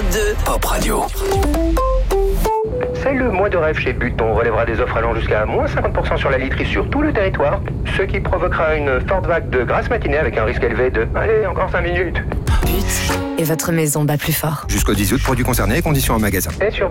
102. Pop Radio. C'est le mois de rêve chez But. On relèvera des offres allant jusqu'à moins 50% sur la literie sur tout le territoire, ce qui provoquera une forte vague de grasse matinée avec un risque élevé de... Allez, encore 5 minutes. But et votre maison bat plus fort. Jusqu'au 10 août, produits concernés et conditions en magasin. Et sur